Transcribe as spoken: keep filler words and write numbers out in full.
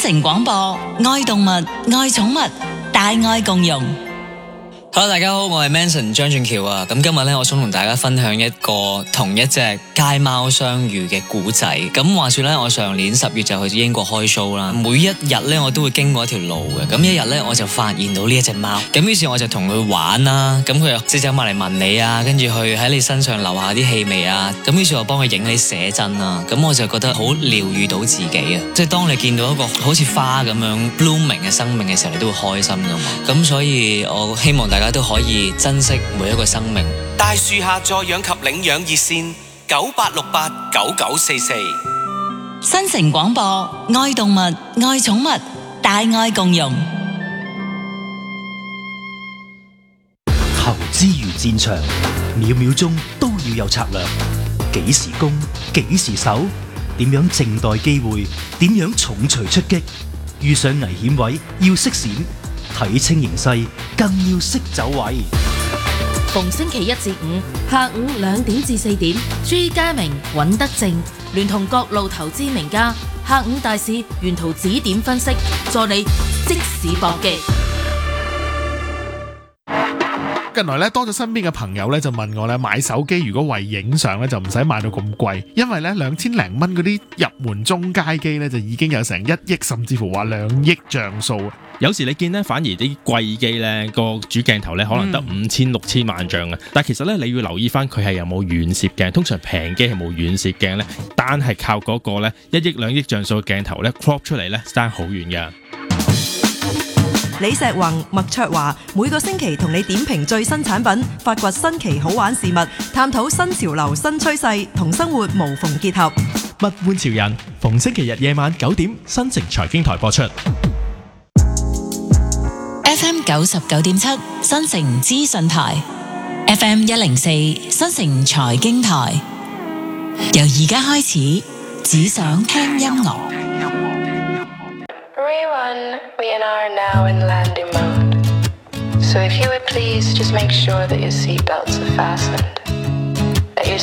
城廣播，愛動物，愛寵物，大愛共融。 Hello， 大家好，我係 Manson 張俊橋啊。咁今日咧，我想同大家分享一個同一隻街貓相遇嘅故仔。咁話說咧，我上年十月就去英國開 show 啦。每一日咧，我都會經過一條路嘅。咁一日咧，我就發現到呢一隻貓。咁於是我就同佢玩啦。咁佢又即係走埋嚟聞你啊，跟住去喺你身上留下啲氣味啊。咁於是我幫佢影你寫真啊。咁我就覺得好療癒到自己啊。即係當你見到一個好似花咁樣 blooming 嘅生命嘅時候，你都會開心噶嘛。咁所以我希望大家都可以珍惜每一個生命。 大樹下助養及領養熱線九八六八九九四四。 新城廣播，愛動物，愛寵物，大愛共融。 投資如戰場，秒秒鐘都要有策略。幾時攻，幾時守，點樣靜待機會，點樣重錘出擊。遇上危險位要識閃，睇清形勢更要識走位。 逢星期一至五下午兩點至四點，朱家明、尹德正聯同各路投資名家，下午大市沿途指點分析，助你即市搏擊。 近來咧多咗身邊嘅朋友咧就問我咧，買手機如果為影相咧就唔使買到咁貴，因為咧兩千零蚊嗰啲入門中階機咧就已經有成一億甚至乎話兩億像素。 有時你見咧反而啲貴機咧個主鏡頭咧可能得五千六千萬像嘅，但係其實咧你要留意翻佢係有冇遠攝鏡，通常平機係冇遠攝鏡咧，單係靠嗰個咧一億兩億像素嘅鏡頭咧 crop 出嚟咧爭好遠㗎。 李石宏、麥卓華每個星期同你點評最新產品，發掘新奇好玩事物，探討新潮流新趨勢，同生活無縫結合。 物玩潮人，逢星期日夜晚九點，新城財經台播出。 F M 九十九點七，新城資訊台 ；F M 一零四，新城財經台。由而家開始，只想聽音樂。 Everyone, we are now in landing mode. So if you would please just make sure that your seatbelts are fastened.